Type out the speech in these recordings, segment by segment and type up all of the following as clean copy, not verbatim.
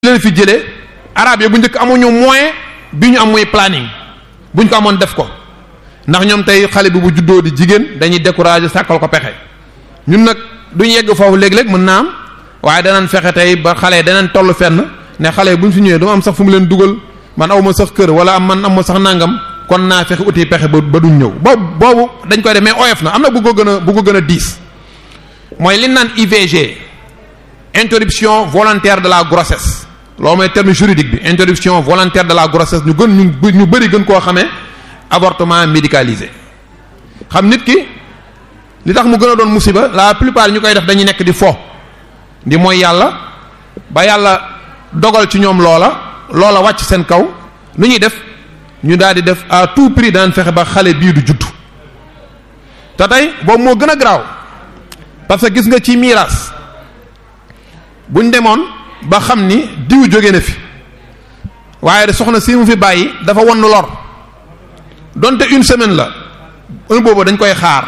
leen fi jëlee arab yi bu njëkk amuñu moyen bi ñu am muy planning buñ ko amoon def ko ndax ñoom tey xale bi bu juddoo di jigéen dañuy décourager sàkkal ko pexe ñun nag duñ yegg foofu léeg-léeg mën naa am waaye danañ fexe tey ba xale danañ toll fenn ne xale buñ fi ñëwee dama am sax fu mu leen dugal man aw ma sax kër wala man am ma sax nangam kon naa fexe uti pexe ba duñ ñëw boobu dañ koy def mais oyof na am na bu ko gën a diis mooy li naan IVG interruption volontaire de la grossesse loolu mooy terme juridique bi interruption volontaire de la grossesse ñu bëri gën koo xamee avortement médicalisé xam nit ki li tax mu gën a doon musiba la plupart ñu koy def dañuy nekk di fo di mooy yàlla ba yàlla dogal ci ñoom loola wàcc seen kaw lu ñuy def ñu daal di def à tout prix daan fexe ba xale bii du judd te tey boobu moo gën a garaaw parce que gis nga ci miraas buñ demoon ba xam ni diw jóge na fi waaye de soxna si mu fi bàyyi dafa won lor donte une semaine la un boobu dañ koy xaar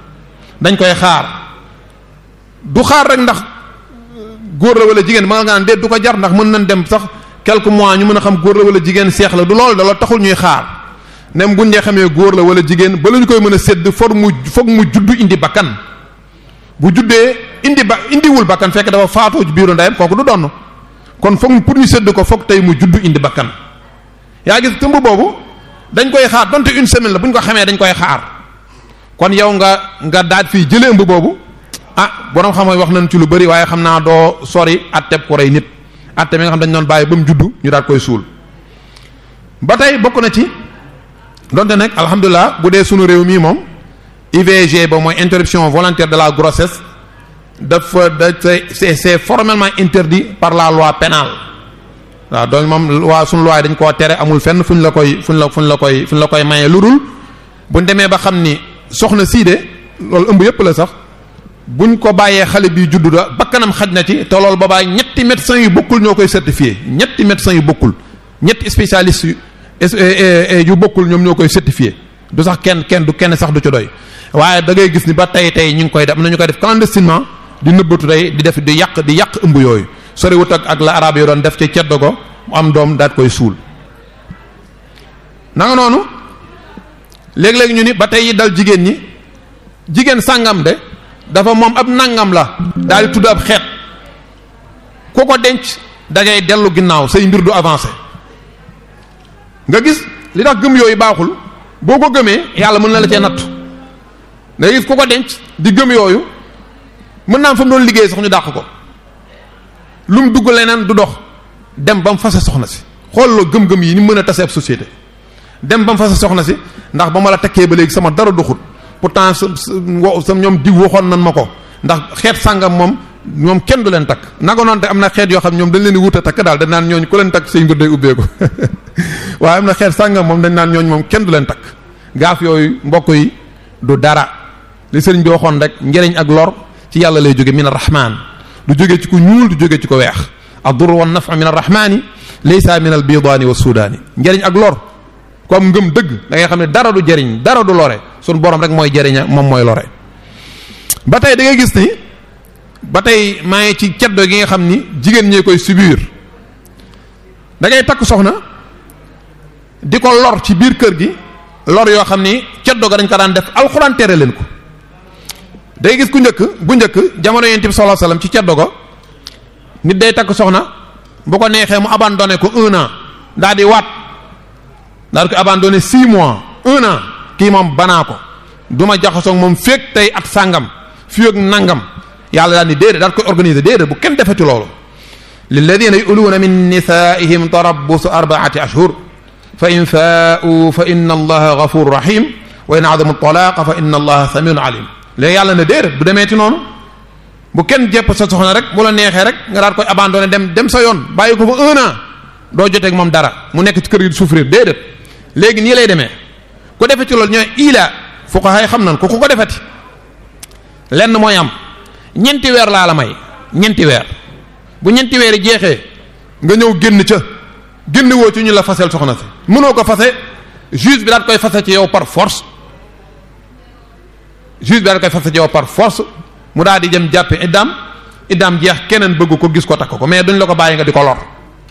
du xaar rek ndax góor la wala jigéen ma nga naan déet du ko jar ndax mën nañ dem sax quelques mois ñu mën a xam góor la wala jigéen seex la du loolu da la taxul ñuy xaar nem buñ dee xamee góor la wala jigéen ba la ñu koy mën a sédd foog mu juddu indi bakkan bu juddee indiwul bakkan fekk dafa faatoo ci biiru ndeyam kooku du donn kon foog pour ñu sédd ko foog tey mu juddu indi bakkan yaa gis tëmb boobu dañ koy xaar donte une semaine la bu ñu ko xamee dañ koy xaar kon yow nga daat fii jëlee ëmb boobu borom xam wax nañ ci lu bari waaye xam naa doo sori atteb ko rey nit atte mi nga xam dañ doon bàyyi ba mu juddu ñu daat koy suul ba tey bokk na ci donte nag alhamdulilah bu dee sunu réew mii moom IVG ba mooy interruption volontaire de la grossesse c'est formellement interdit par la loi pénale waaw donc moom waa sunu loi dañ koo tere amul fenn fuñ la koy maye lu dul buñ demee ba xam ni soxna sii de loolu ëmb yépp la sax buñ ko bàyyee xale bi juddu da bakkanam xaj na ci te loolu boobaa ñetti médecins yu bokkul ñoo koy certifié ñetti spécialistes yu bokkul ñoom ñoo koy certifié du sax kenn sax du ci doy waaye da ngay gis ni ba tey ñu ngi koy def am na ñu koy def clandestinement di nëbbatu tey di yàq ëmb yooyu soriwut ak la arab yi doon def ci ceddo go mu am doom daat koy suul nanga noonu léeg-léeg ñu ni ba tey dal jigéen sàngam de dafa moom ab nangam la daal di tudd ab xeet ku ko denc dangay dellu ginnaaw say mbir du avancé nga gis li tax gëm yooyu baaxul boo ko gëmee yàlla mën na la cee nattu nga gis ku ko denc di gëm yooyu mën naa fa mu doon liggéey sax ñu dàq ko lu mu dugg leneen du dox dem ba mu fase soxna si xooloo gëm-gëm yi ni mën a tase ab société dem ba mu fase soxna si ndax ba ma la takkee ba léegi sama dara doxut pourtant sa ñoom diw waxoon nan ma ko ndax xeet sàngam moom kenn du leen takk naka noonu te am na xeet yoo xam ñoom dañ leen di wut a takk daal dañ naan ñooñu ku leen takk say mbir day ubbeeku waaye am na xeet sàngam moom dañ naan ñooñu moom kenn du leen takk gaaf yooyu mbokk yi du dara li sëriñ bi waxoon rek njëriñ ak lor ci yàlla lay jóge min arrahman du jóge ci ku ñuul du jóge ci ko weex ad-durr wan naf'a min arrahmani laysa min al-bidaani wa sudaani njëriñ ak lor comme ngëm dëgg da ngay xam ne dara du jëriñ dara du lore suñu borom rek mooy jëriña moom mooy lore ba tey da ngay gis ni ba tey maa ngi ci ceddo gi nga xam ni jigéen ñee koy subir da ngay takk soxna di ko lor ci biir kër gi lor yoo xam ni ceddo ga dañ ko daan def alxuraan tere leen ko day gis bu njëkk jamono yonent bi sallallahu alayhi wasallam ci ceddo ga nit day takk soxna bu ko neexee mu abandonné ko 1 an daal di waat daal di ko abandonné 6 mois 1 an kii moom banaa ko du ma jaxasoo moom feek tey at sàngam fii ak nangam yàlla daal ni déedéet daal koy organiser déedéet bu kenn defati loolu lilladina yu'luuna min nisaa'ihim tarabbusu 4 ashhur fa in faa'u fa inna allaha ghafurur rahim wa in 'azamu at-talaqa fa inna allaha samiun 'alim léegi yàlla ne déedéet du demeeti noonu bu kenn jepp sa soxna rek bu la neexee rek nga daal koy abandonné dem sa yoon bàyyi ko fa 1 an doo joteeg moom dara mu nekk ci kër gi di souffrir déedéet léegi nii lay demee ku defee ci loolu ñooy ila fuqaha xam nañ ko ku ko defeti lenn mooy am ñeenti weer laa la may ñeenti weer bu ñeenti weer yi jeexee nga ñëw génn woo ci ñu la fasel soxna si mënoo ko fase juge bi daal koy fase ci yow par force mu daal di jëm jàppe iddaam jeex keneen bëgg ko gis ko takk ko mais duñ la ko bàyyi nga di ko lor